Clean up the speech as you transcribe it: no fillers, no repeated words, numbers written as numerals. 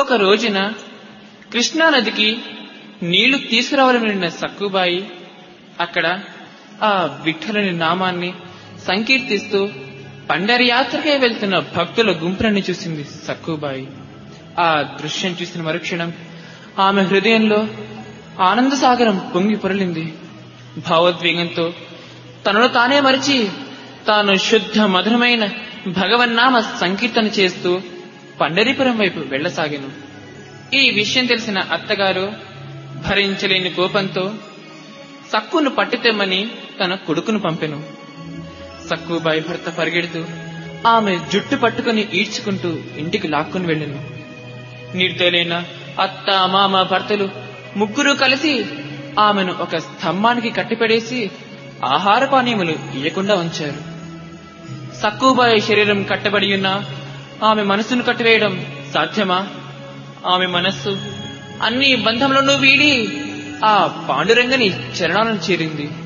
ఒక రోజున కృష్ణానదికి నీళ్లు తీసుకురావాలని సక్కుబాయి అక్కడ ఆ విఠలుని నామాన్ని సంకీర్తిస్తూ పండరయాత్రకే వెళ్తున్న భక్తుల గుంపులను చూసింది సక్కుబాయి. ఆ దృశ్యం చూసిన మరుక్షణం ఆమె హృదయంలో ఆనంద సాగరం పొంగి పొరలింది. భావోద్వేగంతో తనను తానే మరిచి తాను శుద్ధ మధురమైన భగవన్నామ సంకీర్తన చేస్తూ పండరీపురం వైపు వెళ్లసాగాను. ఈ విషయం తెలిసిన అత్తగారు భరించలేని కోపంతో సక్కును పట్టితెమ్మని తన కొడుకును పంపెను. సక్కుబాయి భర్త పరిగెడుతూ ఆమె జుట్టు పట్టుకుని ఈడ్చుకుంటూ ఇంటికి లాక్కుని వెళ్ళెను. నిర్దయులైన అత్త మామ భర్తలు ముగ్గురు కలిసి ఆమెను ఒక స్తంభానికి కట్టిపడేసి ఆహార పానీయములు ఇయ్యకుండా ఉంచారు. సక్కుబాయి శరీరం కట్టబడి ఉన్న ఆమె మనస్సును కట్టివేయడం సాధ్యమా? ఆమె మనస్సు అన్ని బంధములను వీడి ఆ పాండురంగని చరణాలను చేరింది.